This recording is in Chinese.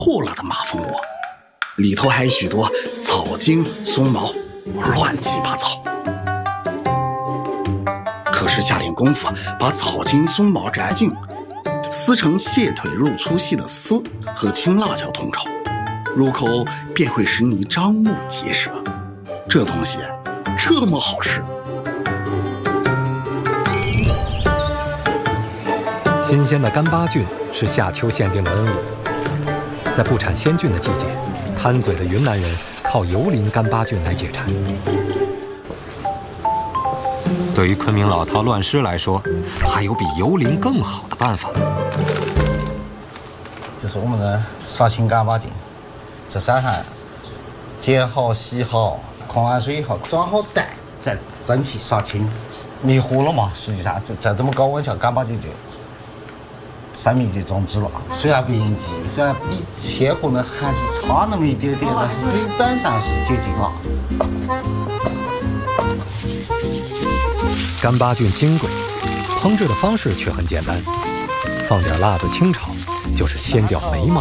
破了的马蜂窝，里头还有许多草茎、松毛，乱七八糟。可是下点功夫，把草茎、松毛摘净，撕成蟹腿肉粗细的丝，和青辣椒同炒，入口便会使你张目结舌。这东西这么好吃！ 新鲜的干巴菌是夏秋限定的恩物，在不产鲜菌的季节，贪嘴的云南人靠油淋干巴菌来解馋。对于昆明老饕乱师来说，还有比油淋更好的办法。 这是我们的杀青干巴菌，在山上剪好、洗好、控完水以后装好袋，再蒸汽杀青。迷糊了嘛？实际上在这么高温下，干巴菌就生命就终止了。虽然不应激，虽然比切合呢还是差那么一点点，但是基本上是接近了。 干巴菌金贵，烹制的方式却很简单，放点辣子清炒，就是掀掉眉毛。